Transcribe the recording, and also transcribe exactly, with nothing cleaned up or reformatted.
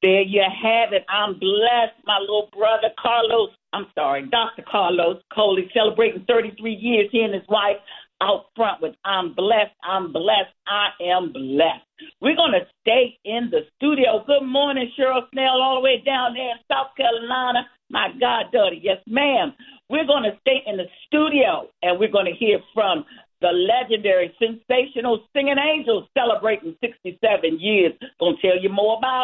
There you have it. I'm blessed. My little brother, Carlos, I'm sorry, Doctor Carlos Coley, celebrating thirty-three years. He and his wife out front with I'm blessed, I'm blessed, I am blessed. We're going to stay in the studio. Good morning, Cheryl Snell, all the way down there in South Carolina. My goddaughter, yes, ma'am. We're going to stay in the studio, and we're going to hear from the legendary, sensational Singing Angels celebrating sixty-seven years. Going to tell you more about